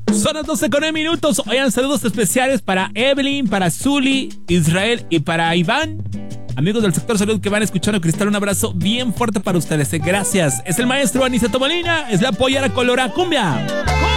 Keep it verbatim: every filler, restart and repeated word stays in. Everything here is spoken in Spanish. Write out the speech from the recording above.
Son las doce con nueve minutos. Oigan, saludos especiales para Evelyn, para Zuli, Israel y para Iván. Amigos del sector salud que van escuchando Cristal, un abrazo bien fuerte para ustedes. Gracias. Es el maestro Aniceto Molina. Es la pollera Colora Cumbia.